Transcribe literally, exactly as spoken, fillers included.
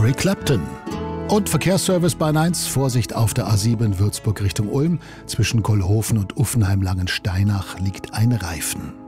Eric Clapton. Und Verkehrsservice Bahn eins, Vorsicht auf der A sieben Würzburg Richtung Ulm. Zwischen Kohlhofen und Uffenheim-Langensteinach liegt ein Reifen.